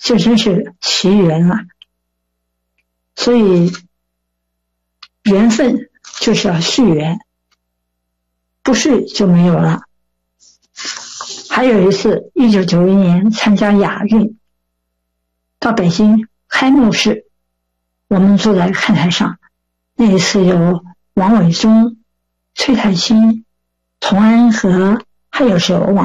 就真是奇缘了。所以缘分就是要续缘，不续就没有了。还有一次1991年参加亚运，到北京开幕式，我们坐在看台上，那一次有王伟忠、崔太清、童安和，还有谁我忘